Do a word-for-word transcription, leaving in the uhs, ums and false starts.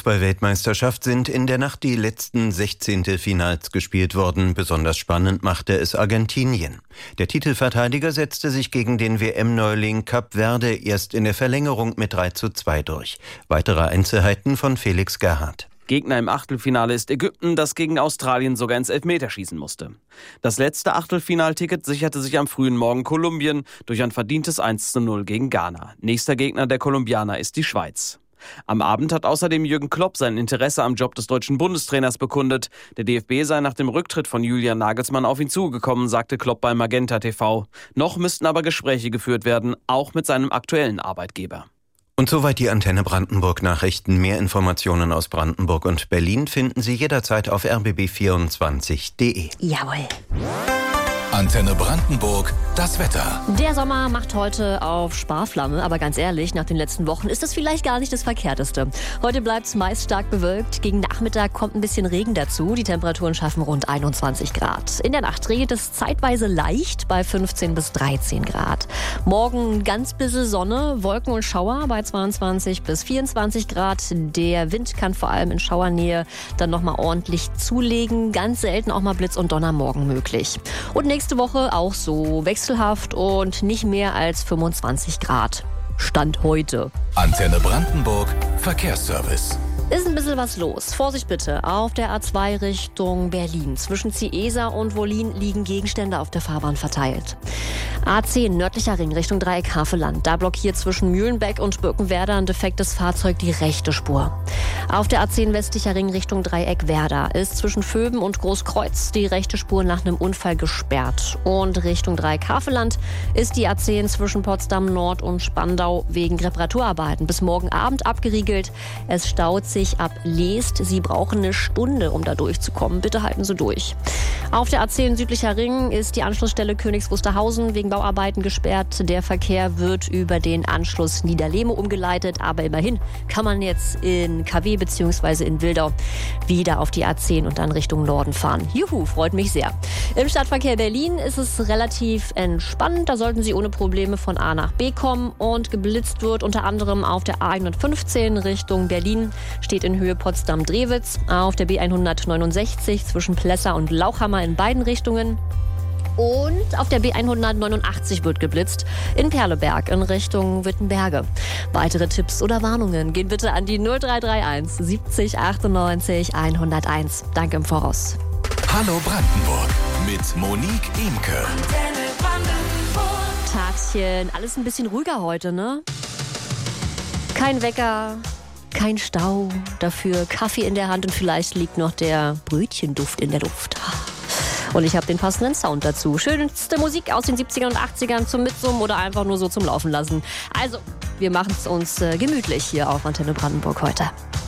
Fußball-Weltmeisterschaft sind in der Nacht die letzten Sechzehntelfinals gespielt worden. Besonders spannend machte es Argentinien. Der Titelverteidiger setzte sich gegen den W M-Neuling Kap Verde erst in der Verlängerung mit drei zu zwei durch. Weitere Einzelheiten von Felix Gerhardt. Gegner im Achtelfinale ist Ägypten, das gegen Australien sogar ins Elfmeterschießen musste. Das letzte Achtelfinalticket sicherte sich am frühen Morgen Kolumbien durch ein verdientes eins zu null gegen Ghana. Nächster Gegner der Kolumbianer ist die Schweiz. Am Abend hat außerdem Jürgen Klopp sein Interesse am Job des deutschen Bundestrainers bekundet. Der D F B sei nach dem Rücktritt von Julian Nagelsmann auf ihn zugekommen, sagte Klopp bei Magenta T V. Noch müssten aber Gespräche geführt werden, auch mit seinem aktuellen Arbeitgeber. Und soweit die Antenne Brandenburg Nachrichten. Mehr Informationen aus Brandenburg und Berlin finden Sie jederzeit auf r b b vierundzwanzig punkt d e. Jawohl. Antenne Brandenburg, das Wetter. Der Sommer macht heute auf Sparflamme, aber ganz ehrlich, nach den letzten Wochen ist das vielleicht gar nicht das Verkehrteste. Heute bleibt es meist stark bewölkt, gegen Nachmittag kommt ein bisschen Regen dazu, die Temperaturen schaffen rund einundzwanzig Grad. In der Nacht regnet es zeitweise leicht bei fünfzehn bis dreizehn Grad. Morgen ganz bisschen Sonne, Wolken und Schauer bei zweiundzwanzig bis vierundzwanzig Grad. Der Wind kann vor allem in Schauernähe dann nochmal ordentlich zulegen, ganz selten auch mal Blitz und Donner morgen möglich. Und nächste Nächste Woche auch so wechselhaft und nicht mehr als fünfundzwanzig Grad. Stand heute. Antenne Brandenburg, Verkehrsservice. Ist ein bisschen was los. Vorsicht bitte. Auf der A zwei Richtung Berlin. Zwischen Ciesa und Wollin liegen Gegenstände auf der Fahrbahn verteilt. A zehn nördlicher Ring Richtung Dreieck Havelland. Da blockiert zwischen Mühlenbeck und Birkenwerder ein defektes Fahrzeug die rechte Spur. Auf der A zehn westlicher Ring Richtung Dreieck Werder ist zwischen Vöben und Großkreuz die rechte Spur nach einem Unfall gesperrt. Und Richtung Dreieck Havelland ist die A zehn zwischen Potsdam Nord und Spandau wegen Reparaturarbeiten bis morgen Abend abgeriegelt. Es staut sich ab Leest. Sie brauchen eine Stunde, um da durchzukommen. Bitte halten Sie durch. Auf der A zehn südlicher Ring ist die Anschlussstelle Königs Wusterhausen wegen Bauarbeiten gesperrt. Der Verkehr wird über den Anschluss Niederlehme umgeleitet. Aber immerhin kann man jetzt in K W bzw. in Wildau wieder auf die A zehn und dann Richtung Norden fahren. Juhu, freut mich sehr. Im Stadtverkehr Berlin ist es relativ entspannt. Da sollten Sie ohne Probleme von A nach B kommen. Und geblitzt wird unter anderem auf der A hundertfünfzehn Richtung Berlin. Steht in Höhe Potsdam-Drewitz. Auf der B hundertneunundsechzig zwischen Plessa und Lauchhammer in beiden Richtungen. Und auf der B hundertneunundachtzig wird geblitzt in Perleberg in Richtung Wittenberge. Weitere Tipps oder Warnungen gehen bitte an die null drei drei eins siebzig achtundneunzig hunderteins. Danke im Voraus. Hallo Brandenburg mit Monique Imke. Tagchen, alles ein bisschen ruhiger heute, ne? Kein Wecker, kein Stau, dafür Kaffee in der Hand und vielleicht liegt noch der Brötchenduft in der Luft. Und ich habe den passenden Sound dazu. Schönste Musik aus den siebzigern und achtzigern zum Mitsummen oder einfach nur so zum Laufen lassen. Also, wir machen es uns äh, gemütlich hier auf Antenne Brandenburg heute.